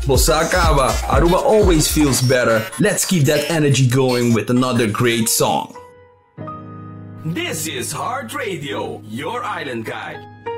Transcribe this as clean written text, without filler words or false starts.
Explosar acaba, Aruba always feels better. Let's keep that energy going with another great song. This is Heart Radio, your island guide.